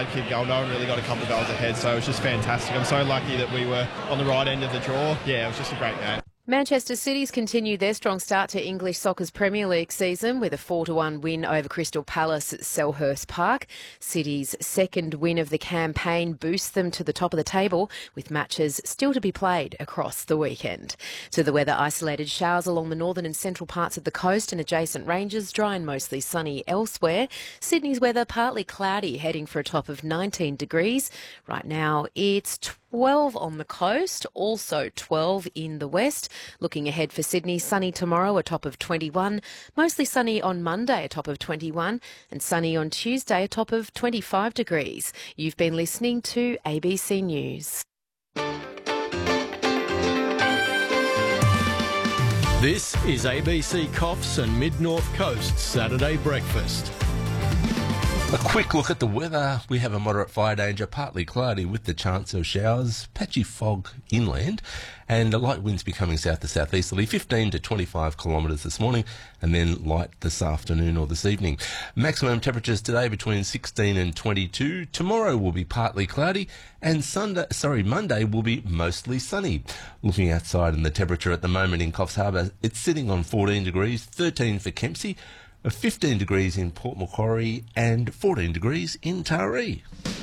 Adelaide kicked goal. No one really got a couple of goals ahead, so it was just fantastic. I'm so lucky that we were on the right end of the draw. Yeah, it was just a great game. Manchester City's continued their strong start to English soccer's Premier League season with a 4-1 win over Crystal Palace at Selhurst Park. City's second win of the campaign boosts them to the top of the table, with matches still to be played across the weekend. To the weather, isolated showers along the northern and central parts of the coast and adjacent ranges, dry and mostly sunny elsewhere. Sydney's weather partly cloudy, heading for a top of 19 degrees. Right now it's 12 on the coast, also 12 in the west. Looking ahead for Sydney, sunny tomorrow, a top of 21. Mostly sunny on Monday, a top of 21. And sunny on Tuesday, a top of 25 degrees. You've been listening to ABC News. This is ABC Coffs and Mid-North Coast Saturday Breakfast. A quick look at the weather. We have a moderate fire danger, partly cloudy with the chance of showers, patchy fog inland, and the light winds becoming south to southeasterly, 15 to 25 kilometres this morning, and then light this afternoon or this evening. Maximum temperatures today between 16 and 22. Tomorrow will be partly cloudy, and Monday will be mostly sunny. Looking outside, and the temperature at the moment in Coffs Harbour, it's sitting on 14 degrees, 13 for Kempsey, 15 degrees in Port Macquarie and 14 degrees in Taree.